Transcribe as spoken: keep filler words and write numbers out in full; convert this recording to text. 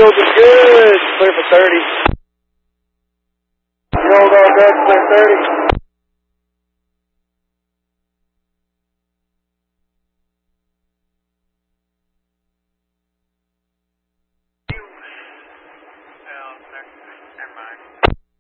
field is good. Clear for thirty. Field all good, clear thirty.